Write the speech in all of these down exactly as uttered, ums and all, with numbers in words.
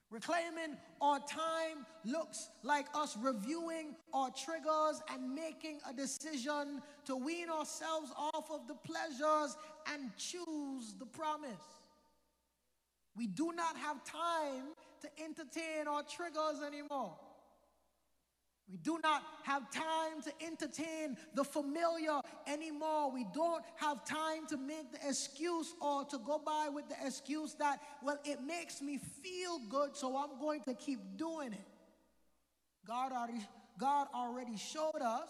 Reclaiming our time looks like us reviewing our triggers and making a decision to wean ourselves off of the pleasures and choose the promise. We do not have time to entertain our triggers anymore. We do not have time to entertain the familiar anymore. We don't have time to make the excuse or to go by with the excuse that, well, it makes me feel good, so I'm going to keep doing it. God already, God already showed us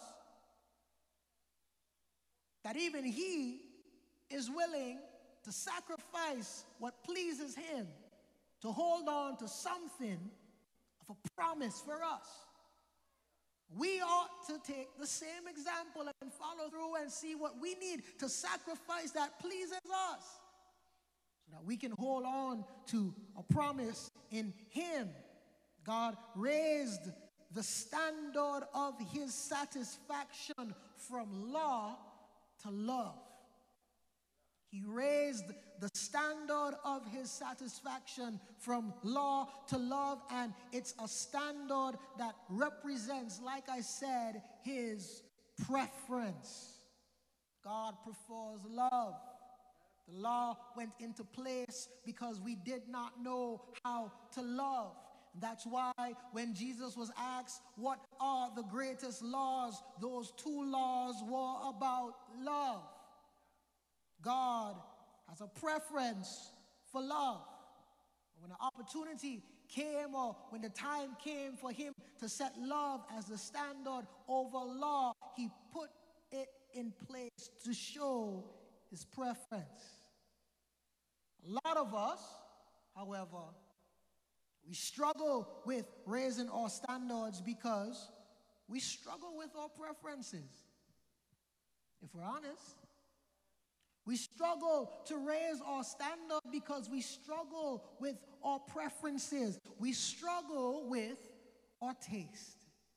that even He is willing to sacrifice what pleases Him to hold on to something of a promise for us. We ought to take the same example and follow through and see what we need to sacrifice that pleases us so that we can hold on to a promise in Him. God raised the standard of His satisfaction from law to love. He raised the standard of His satisfaction from law to love, and it's a standard that represents, like I said, His preference. God prefers love. The law went into place because we did not know how to love. That's why when Jesus was asked, what are the greatest laws? Those two laws were about love. God has a preference for love. When the opportunity came, or when the time came for Him to set love as the standard over law, He put it in place to show His preference. A lot of us, however, we struggle with raising our standards because we struggle with our preferences. If we're honest, we struggle to raise our standard because we struggle with our preferences. We struggle with our taste.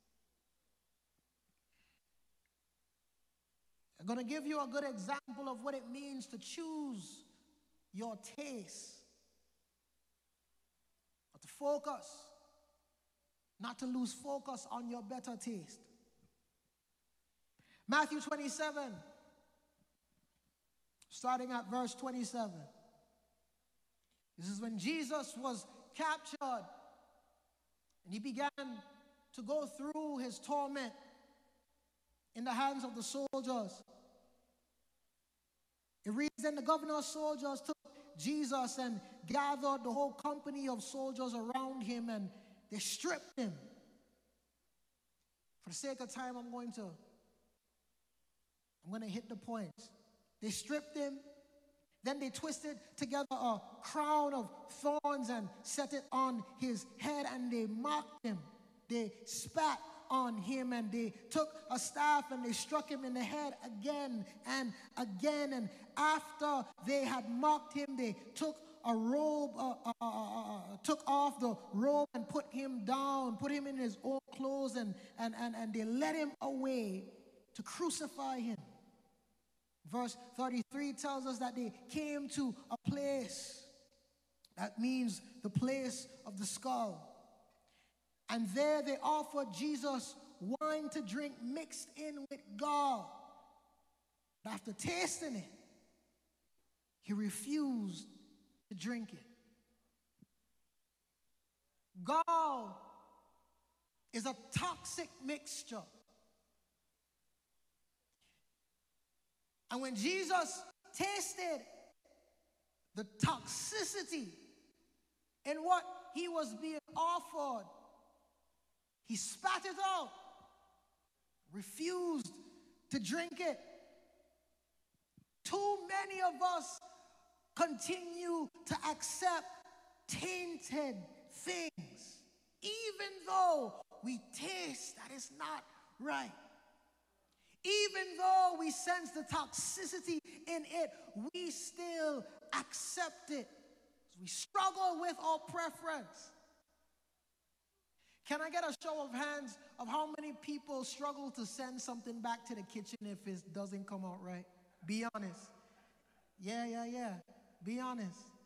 I'm going to give you a good example of what it means to choose your taste. But to focus, not to lose focus on your better taste. Matthew twenty-seven. Starting at verse twenty-seven. This is when Jesus was captured and He began to go through His torment in the hands of the soldiers. It reads, then the governor's soldiers took Jesus and gathered the whole company of soldiers around Him, and they stripped Him. For the sake of time, I'm going to I'm going to hit the points. They stripped Him, then they twisted together a crown of thorns and set it on His head, and they mocked Him. They spat on Him, and they took a staff and they struck Him in the head again and again. And after they had mocked Him, they took a robe, uh, uh, uh, uh, took off the robe and put Him down, put Him in His own clothes, and, and, and, and they led Him away to crucify Him. Verse thirty-three tells us that they came to a place, that means the place of the skull. And there they offered Jesus wine to drink mixed in with gall. But after tasting it, He refused to drink it. Gall is a toxic mixture. And when Jesus tasted the toxicity in what He was being offered, He spat it out, refused to drink it. Too many of us continue to accept tainted things, even though we taste that it's not right. Even though we sense the toxicity in it, we still accept it. We struggle with our preference. Can I get a show of hands of how many people struggle to send something back to the kitchen if it doesn't come out right? Be honest. Yeah, yeah, yeah. Be honest.